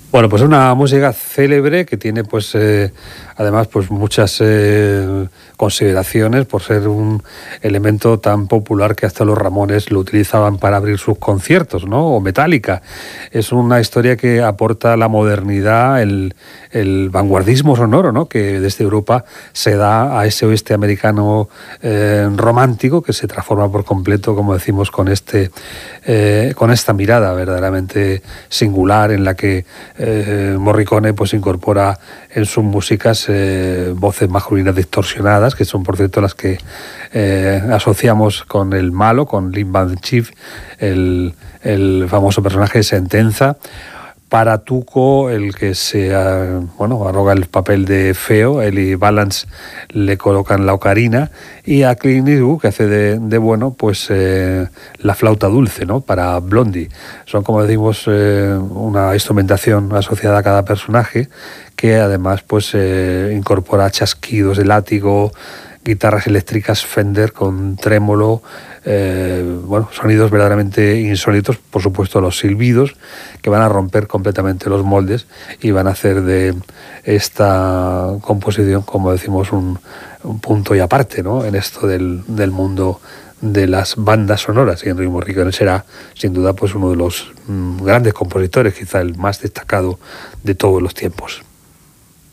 Bueno, pues una música célebre que tiene pues además pues muchas consideraciones por ser un elemento tan popular que hasta los Ramones lo utilizaban para abrir sus conciertos, ¿no? O Metallica. Es una historia que aporta la modernidad, el vanguardismo sonoro, ¿no? Que desde Europa se da a ese oeste americano romántico que se transforma por completo, como decimos, con esta mirada verdaderamente singular en la que Morricone pues incorpora en sus músicas voces masculinas distorsionadas, que son por cierto las que asociamos con el malo, con Lim Van Chief, el famoso personaje de Sentenza. Para Tuco, el que se arroga el papel de feo, Eli Balance le colocan la ocarina, y a Clint Eastwood, que hace de bueno, pues la flauta dulce, ¿no? Para Blondie. Son, como decimos, una instrumentación asociada a cada personaje, que además pues incorpora chasquidos de látigo, guitarras eléctricas Fender con trémolo, sonidos verdaderamente insólitos, por supuesto los silbidos, que van a romper completamente los moldes y van a hacer de esta composición, como decimos, un punto y aparte, ¿no? En esto del mundo de las bandas sonoras. Y Ennio Morricone será sin duda pues uno de los grandes compositores, quizá el más destacado de todos los tiempos.